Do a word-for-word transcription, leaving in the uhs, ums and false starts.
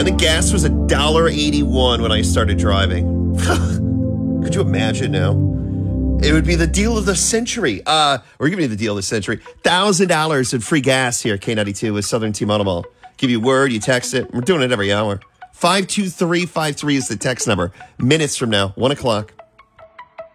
I think gas was one dollar eighty-one when I started driving. Could you imagine now? It would be the deal of the century. Uh, we're giving you the deal of the century. one thousand dollars in free gas here at K ninety-two with Southern T-Mobile Mall. Give you a word, you text it. We're doing it every hour. five two three five three is the text number. Minutes from now, one o'clock.